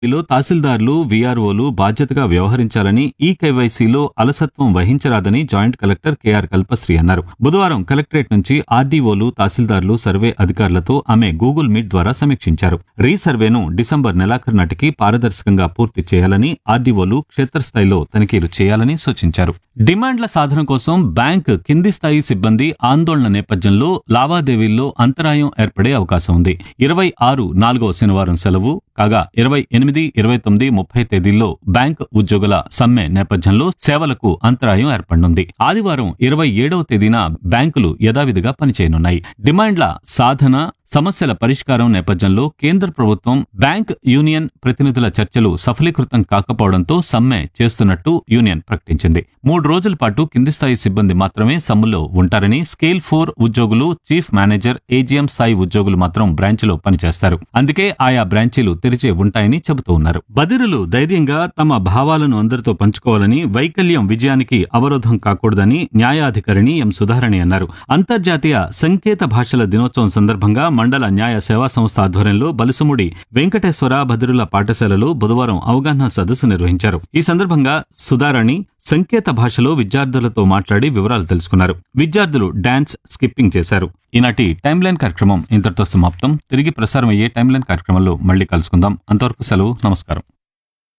లో తహసీల్దార్లు, వీఆర్ఓలు బాధ్యతగా వ్యవహరించాలని, ఈ కేవైసీలో అలసత్వం వహించరాదని జాయింట్ కలెక్టర్ కెఆర్ కల్పశ్రీ అన్నారు. బుధవారం కలెక్టరేట్ నుంచి ఆర్డీఓలు, తహసీల్దార్లు, సర్వే అధికారులతో ఆమె గూగుల్ మీట్ ద్వారా సమీక్షించారు. రీసర్వేను డిసెంబర్ నెలాఖరు నాటికి పారదర్శకంగా పూర్తి చేయాలని, ఆర్డీఓలు క్షేత్రస్థాయిలో తనిఖీలు చేయాలని సూచించారు. డిమాండ్ల సాధన కోసం బ్యాంక్ కింది స్థాయి సిబ్బంది ఆందోళన నేపథ్యంలో లావాదేవీల్లో అంతరాయం ఏర్పడే అవకాశం ఉంది. 26 4వ శనివారం సెలవు కాగా 28, 29, 30 తేదీల్లో బ్యాంక్ ఉద్యోగుల సమ్మె నేపథ్యంలో సేవలకు అంతరాయం ఏర్పడనుంది. ఆదివారం 27వ తేదీన బ్యాంకులు యథావిధిగా పనిచేయనున్నాయి. డిమాండ్ల సాధన, సమస్యల పరిష్కారం నేపథ్యంలో కేంద్ర ప్రభుత్వం, బ్యాంక్ యూనియన్ ప్రతినిధుల చర్చలు సఫలీకృతం కాకపోవడంతో సమ్మె చేస్తున్నట్టు యూనియన్ ప్రకటించింది. 3 రోజుల పాటు కింది స్థాయి సిబ్బంది మాత్రమే సమ్మెలో ఉంటారని, స్కేల్ 4 ఉద్యోగులు, చీఫ్ మేనేజర్, ఏజీఎం స్థాయి ఉద్యోగులు మాత్రం బ్రాంచ్లో పనిచేస్తారు. అందుకే ఆయా బ్రాంచీలు తెరిచే ఉంటాయని చెబుతూ ఉన్నారు. బదిరులు ధైర్యంగా తమ భావాలను అందరితో పంచుకోవాలని, వైకల్యం విజయానికి అవరోధం కాకూడదని న్యాయాధికారిణి ఎం సుధారాణి అన్నారు. అంతర్జాతీయ సంకేత భాషల దినోత్సవం సందర్భంగా మండల న్యాయ సేవా సంస్థ ఆధ్వర్యంలో బలుసుముడి వెంకటేశ్వర బదిరుల పాఠశాలలో బుధవారం అవగాహన సదస్సు నిర్వహించారు. ఈ సందర్భంగా సుధారాణి సంకేత భాషలో విద్యార్థులతో మాట్లాడి వివరాలు తెలుసుకున్నారు. విద్యార్థులు డాన్స్, స్కిప్పింగ్ చేశారు. ఈనాటి టైమ్ లైన్ కార్యక్రమం ఇంతటితో సమాప్తం. తిరిగి ప్రసారం అయ్యే టైమ్ లైన్ కార్యక్రమంలో మళ్ళీ కలుసుకుందాం. అంతవరకు సెలవు. నమస్కారం.